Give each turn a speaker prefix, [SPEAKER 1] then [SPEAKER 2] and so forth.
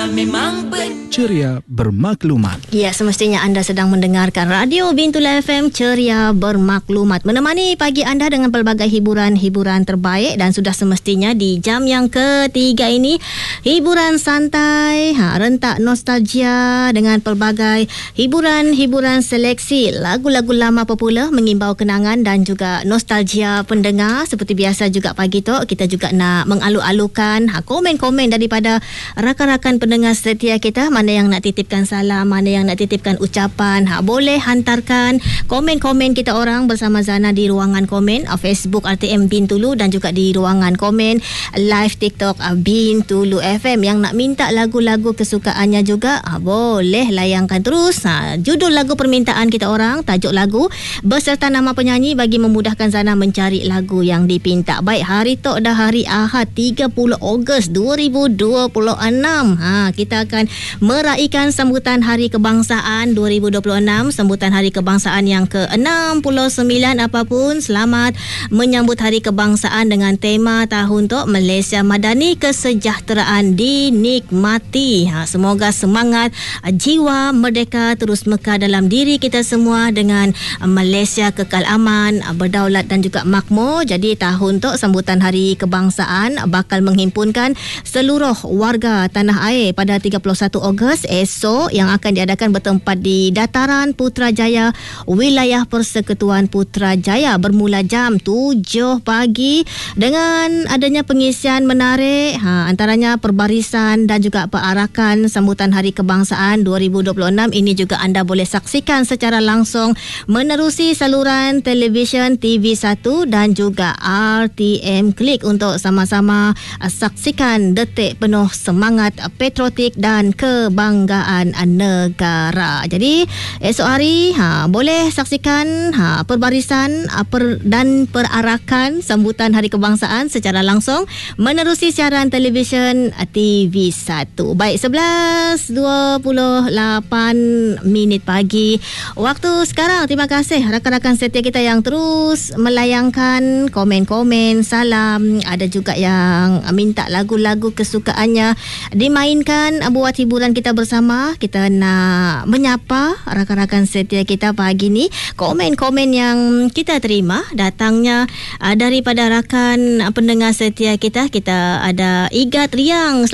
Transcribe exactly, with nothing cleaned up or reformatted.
[SPEAKER 1] memang benar.
[SPEAKER 2] Ceria bermaklumat.
[SPEAKER 3] Ya, semestinya anda sedang mendengarkan Radio Bintula F M Ceria Bermaklumat, menemani pagi anda dengan pelbagai hiburan-hiburan terbaik. Dan sudah semestinya di jam yang ketiga ini, hiburan santai, ha, rentak nostalgia dengan pelbagai hiburan-hiburan seleksi lagu-lagu lama popular, mengimbau kenangan dan juga nostalgia pendengar. Seperti biasa juga pagi tu, kita juga nak mengalu-alukan ha, komen-komen daripada rakan-rakan pendengar setia kita. Mana yang nak titipkan salam, mana yang nak titipkan ucapan, ha, boleh hantarkan komen-komen kita orang bersama Zana di ruangan komen uh, Facebook R T M Bintulu, dan juga di ruangan komen live TikTok uh, Bintulu F M. Yang nak minta lagu-lagu kesukaannya juga uh, boleh layangkan terus uh, judul lagu permintaan kita orang, tajuk lagu beserta nama penyanyi bagi memudahkan Zana mencari lagu yang dipinta. Baik, hari tu dah hari Ahad tiga puluh Ogos dua ribu dua puluh enam. Ha, kita akan meraihkan sambutan Hari Kebangsaan dua ribu dua puluh enam, sambutan Hari Kebangsaan yang ke enam puluh sembilan. Apapun, selamat menyambut Hari Kebangsaan dengan tema tahun tu Malaysia Madani, kesejahteraan dinikmati. Ha, semoga semangat jiwa merdeka terus mekar dalam diri kita semua dengan Malaysia kekal aman, berdaulat dan juga makmur. Jadi tahun tu sambutan Hari Kebangsaan bakal menghimpunkan seluruh warga tanah air pada tiga puluh satu Ogos esok, yang akan diadakan bertempat di Dataran Putrajaya, wilayah Persekutuan Putrajaya, bermula jam tujuh pagi dengan adanya pengisian menarik, ha, antaranya perbarisan dan juga perarakan sambutan Hari Kebangsaan dua ribu dua puluh enam. Ini juga anda boleh saksikan secara langsung menerusi saluran televisyen T V satu dan juga R T M Klik untuk sama-sama uh, saksikan detik penuh semangat uh, patriotik dan kebanggaan negara. Jadi esok hari ha, boleh saksikan ha, perbarisan ha, per, dan perarakan sambutan Hari Kebangsaan secara langsung menerusi siaran televisyen T V satu. Baik, sebelas dua puluh lapan minit pagi waktu sekarang. Terima kasih rakan-rakan setia kita yang terus melayangkan komen-komen, salam. Ada juga yang minta lagu-lagu kesukaannya dimainkan buat hiburan kita bersama. Kita nak menyapa rakan-rakan setia kita pagi ni. Komen-komen yang kita terima datangnya uh, daripada rakan uh, pendengar setia kita. Kita ada Igat Riang.